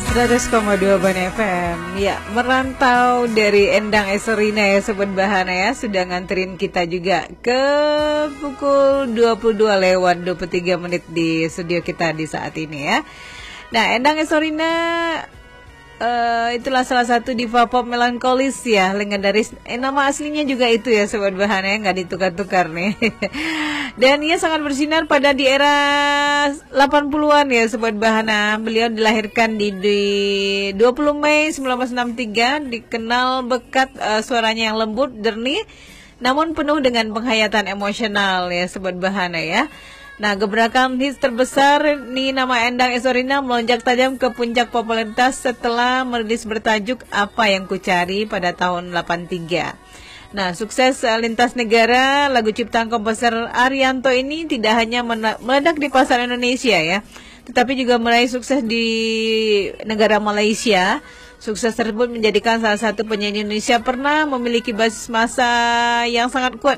100,2 Ban FM. Ya, merantau dari Endang Esorina ya Sobat Bahana ya, sudah nganterin kita juga ke pukul 22 lewat 23 menit di studio kita di saat ini ya. Nah, Endang Esorina itulah salah satu diva pop melankolis ya, legendaris. Nama aslinya juga itu ya Sobat Bahana ya, nggak ditukar-tukar nih. Dan ia sangat bersinar pada di era 80-an ya Sobat Bahana. Beliau dilahirkan di 20 Mei 1963, dikenal berkat suaranya yang lembut, jernih, namun penuh dengan penghayatan emosional ya Sobat Bahana ya. Nah, gebrakan hits terbesar nih nama Endang Esorina melonjak tajam ke puncak popularitas setelah merilis bertajuk Apa Yang Kucari pada tahun 83. Nah, sukses lintas negara, lagu ciptaan komposer Arianto ini tidak hanya meledak di pasar Indonesia ya, tetapi juga meraih sukses di negara Malaysia. Sukses tersebut menjadikan salah satu penyanyi Indonesia pernah memiliki basis massa yang sangat kuat